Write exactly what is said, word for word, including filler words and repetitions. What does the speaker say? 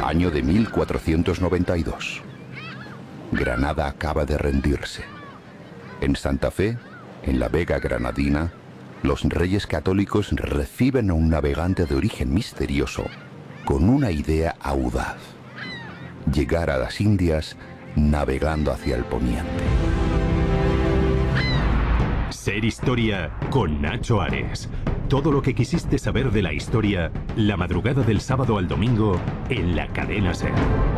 Año de mil cuatrocientos noventa y dos. Granada acaba de rendirse. En Santa Fe, en la Vega Granadina, los reyes católicos reciben a un navegante de origen misterioso con una idea audaz: llegar a las Indias navegando hacia el poniente. Ser Historia con Nacho Ares. Todo lo que quisiste saber de la historia, la madrugada del sábado al domingo en la cadena SER.